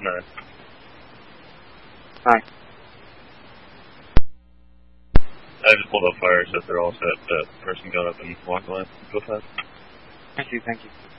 9. Hi. I just pulled up fire, so they're all set. That person got up and walked away. Go fast. Thank you.